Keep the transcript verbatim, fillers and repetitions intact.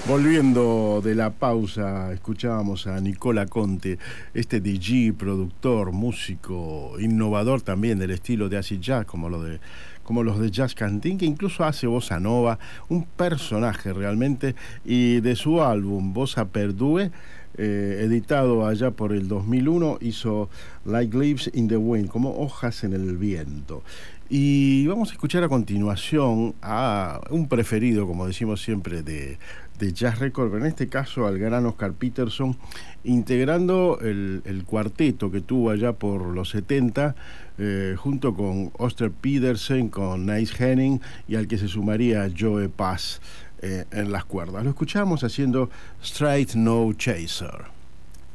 Volviendo de la pausa, escuchábamos a Nicola Conte, este D J, productor, músico, innovador también del estilo de acid jazz, como lo de como los de Jazz Cantin, que incluso hace bossa nova, un personaje realmente, y de su álbum Bossa Perdue, eh, editado allá por el dos mil uno, hizo Like Leaves in the Wind, como hojas en el viento. Y vamos a escuchar a continuación a un preferido, como decimos siempre, de, de Jazz Record, pero en este caso al gran Oscar Peterson, integrando el, el cuarteto que tuvo allá por los setenta, eh, junto con Oster Petersen, con Nice Henning, y al que se sumaría Joe Pass eh, en las cuerdas. Lo escuchamos haciendo Straight No Chaser.